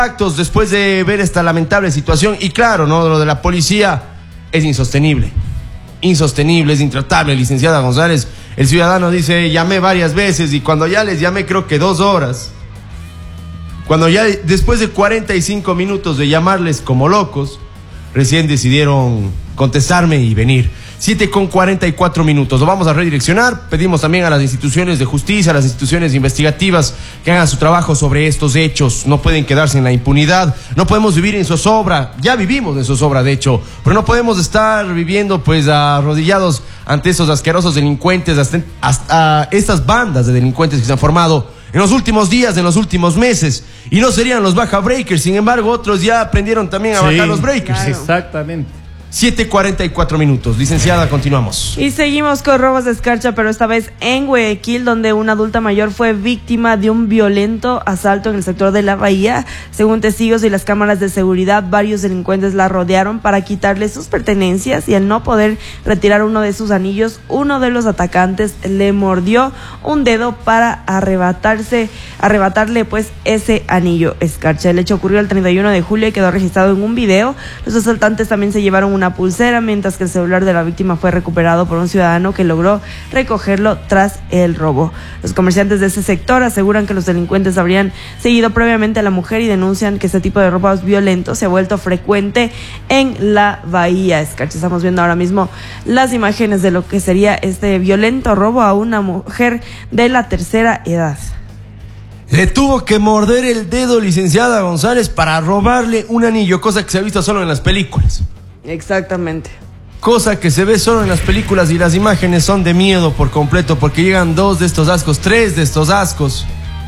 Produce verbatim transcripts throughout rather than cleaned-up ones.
actos después de ver esta lamentable situación. Y claro, ¿no? Lo de la policía es insostenible. Insostenible, es intratable, licenciada González. El ciudadano dice, llamé varias veces y cuando ya les llamé creo que dos horas, cuando ya después de cuarenta y cinco minutos de llamarles como locos, recién decidieron contestarme y venir. siete con cuarenta y cuatro minutos. Lo vamos a redireccionar. Pedimos también a las instituciones de justicia, a las instituciones investigativas que hagan su trabajo sobre estos hechos. No pueden quedarse en la impunidad. No podemos vivir en zozobra. Ya vivimos en zozobra, de hecho. Pero no podemos estar viviendo pues arrodillados ante esos asquerosos delincuentes, hasta, hasta estas bandas de delincuentes que se han formado en los últimos días, en los últimos meses. Y no serían los baja breakers. Sin embargo, otros ya aprendieron también a sí, bajar los breakers. Claro. Exactamente. siete cuarenta y cuatro minutos. Licenciada, continuamos. Y seguimos con robos de escarcha, pero esta vez en Guayaquil, donde una adulta mayor fue víctima de un violento asalto en el sector de la Bahía. Según testigos y las cámaras de seguridad, varios delincuentes la rodearon para quitarle sus pertenencias y al no poder retirar uno de sus anillos, uno de los atacantes le mordió un dedo para arrebatarse, arrebatarle pues ese anillo escarcha. El hecho ocurrió el treinta y uno de julio y quedó registrado en un video. Los asaltantes también se llevaron un una pulsera, mientras que el celular de la víctima fue recuperado por un ciudadano que logró recogerlo tras el robo. Los comerciantes de ese sector aseguran que los delincuentes habrían seguido previamente a la mujer y denuncian que este tipo de robos violentos se ha vuelto frecuente en la Bahía Escarcha. Estamos viendo ahora mismo las imágenes de lo que sería este violento robo a una mujer de la tercera edad. Le tuvo que morder el dedo, licenciada González, para robarle un anillo, cosa que se ha visto solo en las películas. Exactamente. Cosa que se ve solo en las películas y las imágenes son de miedo por completo, porque llegan dos de estos ascos, tres de estos ascos.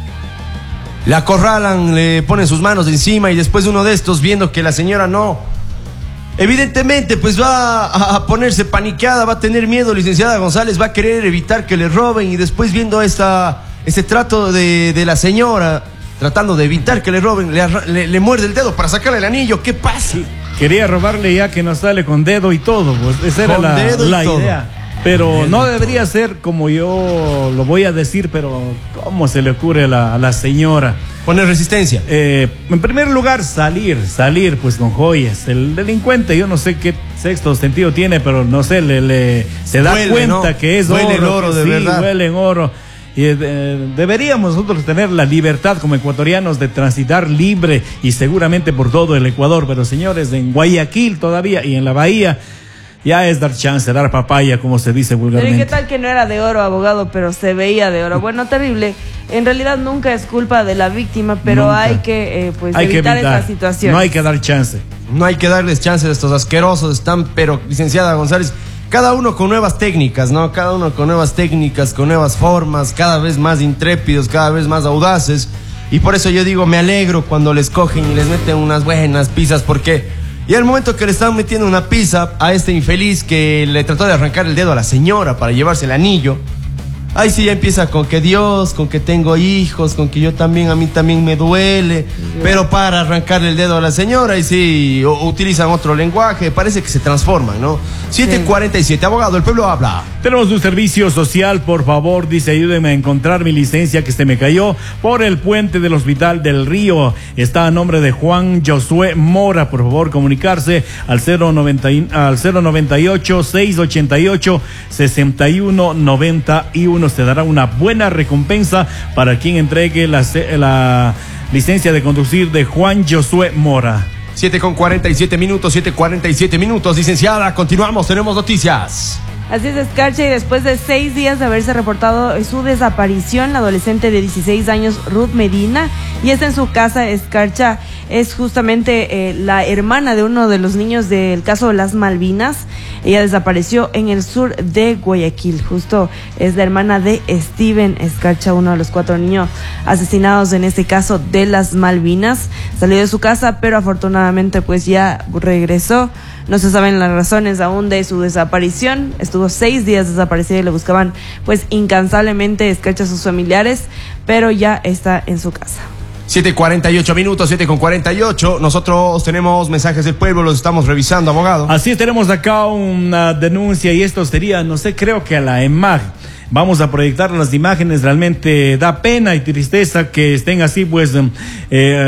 La acorralan, le ponen sus manos encima y después uno de estos, viendo que la señora no, evidentemente pues va a ponerse paniqueada, va a tener miedo, licenciada González, va a querer evitar que le roben y después viendo esta, este trato de, de la señora, tratando de evitar que le roben, le, le, le muerde el dedo para sacarle el anillo. ¿Qué pasa? Sí. Quería robarle ya que no sale con dedo y todo, pues esa era la, la idea. Pero no debería ser como yo lo voy a decir, pero ¿cómo se le ocurre a la, a la señora? Poner resistencia. Eh, en primer lugar, salir, salir pues con joyas. El delincuente, yo no sé qué sexto sentido tiene, pero no sé, le, le se da huele, cuenta ¿no? que es huele oro. El oro, de sí, verdad. Huele en oro. Y eh, deberíamos nosotros tener la libertad como ecuatorianos de transitar libre y seguramente por todo el Ecuador, pero señores, en Guayaquil todavía y en la Bahía ya es dar chance, dar papaya, como se dice vulgarmente. Pero ¿qué tal que no era de oro, abogado, pero se veía de oro? Bueno, terrible. En realidad nunca es culpa de la víctima, pero nunca. hay que eh, pues hay evitar, que evitar esa situación. No hay que dar chance. No hay que darles chance a estos asquerosos, están, pero licenciada González, cada uno con nuevas técnicas, ¿no? Cada uno con nuevas técnicas, con nuevas formas, cada vez más intrépidos, cada vez más audaces. Y por eso yo digo, me alegro cuando les cogen y les meten unas buenas pizzas, porque y al momento que le están metiendo una pizza a este infeliz que le trató de arrancar el dedo a la señora para llevarse el anillo, ahí sí ya empieza con que Dios, con que tengo hijos, con que yo también, a mí también me duele, sí. Pero para arrancarle el dedo a la señora, y sí, o, utilizan otro lenguaje, parece que se transforman, ¿no? siete cuarenta y siete, abogado, el pueblo habla. Tenemos un servicio social, por favor, dice, ayúdenme a encontrar mi licencia que se me cayó por el puente del Hospital del Río. Está a nombre de Juan Josué Mora, por favor, comunicarse al cero noventa, al cero noventa y ocho, seiscientos ochenta y ocho, sesenta y uno noventa y uno. Se dará una buena recompensa para quien entregue la, la licencia de conducir de Juan Josué Mora. siete con cuarenta y siete minutos, siete cuarenta y siete minutos, licenciada, continuamos, tenemos noticias. Así es, Escarcha, y después de seis días de haberse reportado su desaparición, la adolescente de dieciséis años, Ruth Medina, y está en su casa. Escarcha es justamente eh, la hermana de uno de los niños del caso de las Malvinas. Ella desapareció en el sur de Guayaquil, justo es la hermana de Steven Escarcha, uno de los cuatro niños asesinados en este caso de las Malvinas. Salió de su casa, pero afortunadamente pues ya regresó. No se saben las razones aún de su desaparición. Estuvo seis días desaparecida y le buscaban pues incansablemente Escarcha a sus familiares, pero ya está en su casa. siete cuarenta y ocho minutos, siete con cuarenta y ocho. Nosotros tenemos mensajes del pueblo, los estamos revisando, abogado. Así es, tenemos acá una denuncia y esto sería, no sé, creo que a la EMAG. Vamos a proyectar las imágenes, realmente da pena y tristeza que estén así, pues... Eh,